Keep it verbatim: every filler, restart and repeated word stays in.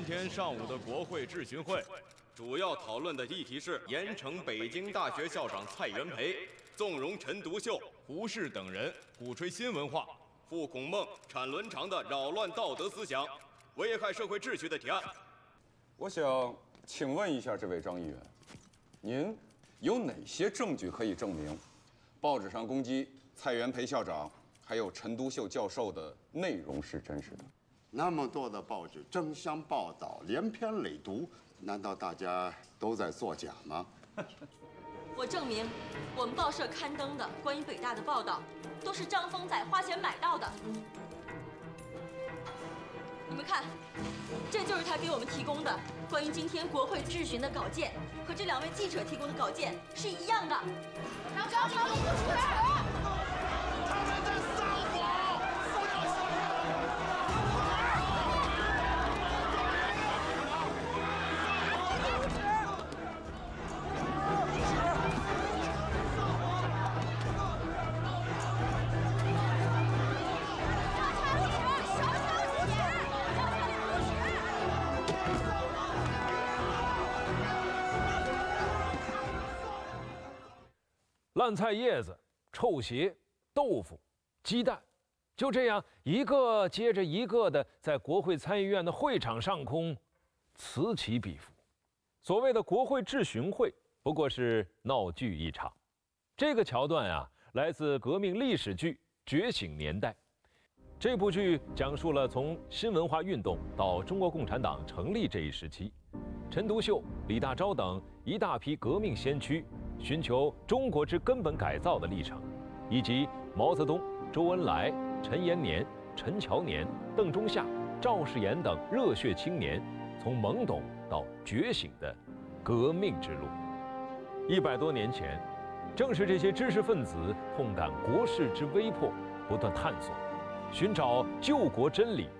天上午的国会质询会，主要讨论的议题是严惩北京大学校长蔡元培、纵容陈独秀、胡适等人鼓吹新文化、傅孔孟、产伦常的扰乱道德思想、危害社会秩序的提案。 我想请问一下这位张议员，您有哪些证据可以证明报纸上攻击蔡元培校长还有陈独秀教授的内容是真实的？ 那么多的报纸争相报道，连篇累牍，难道大家都在作假吗？ 我证明，我们报社刊登的关于北大的报道，都是张峰仔花钱买到的。你们看，这就是他给我们提供的关于今天国会质询的稿件，和这两位记者提供的稿件是一样的。张张长不是。他们在撒谎！ 烂菜叶子、臭鞋、豆腐、鸡蛋，就这样一个接着一个的在国会参议院的会场上空此起彼伏。所谓的国会质询会不过是闹剧一场。这个桥段啊，来自革命历史剧《觉醒年代》。这部剧讲述了从新文化运动到中国共产党成立这一时期，陈独秀、李大钊等一大批革命先驱寻求中国之根本改造的历程，以及毛泽东、周恩来、陈延年、陈乔年、邓中夏、赵世炎等热血青年从懵懂到觉醒的革命之路。一百多年前，正是这些知识分子痛感国事之危迫，不断探索，寻找救国真理